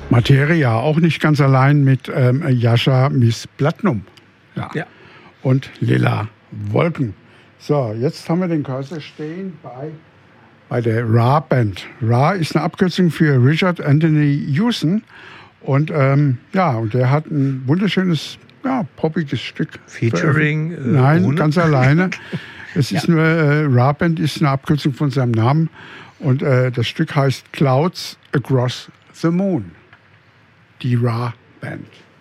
Materia, auch nicht ganz allein mit Jascha Miss Platinum. Ja. Und Lila Wolken. So, jetzt haben wir den Cursor stehen bei der Ra Band. Ra ist eine Abkürzung für Richard Anthony Hewson. Und und der hat ein wunderschönes, poppiges Stück. Featuring? Nein, ohne? ganz alleine. Es ist nur, Ra Band ist eine Abkürzung von seinem Namen. Und das Stück heißt Clouds Across the Moon. Die Ra Band.